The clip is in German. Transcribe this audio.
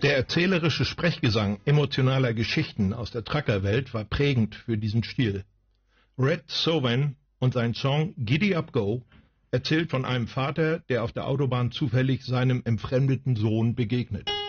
Der erzählerische Sprechgesang emotionaler Geschichten aus der Truckerwelt war prägend für diesen Stil. Red Sowan und sein Song Giddy Up Go erzählt von einem Vater, der auf der Autobahn zufällig seinem entfremdeten Sohn begegnet.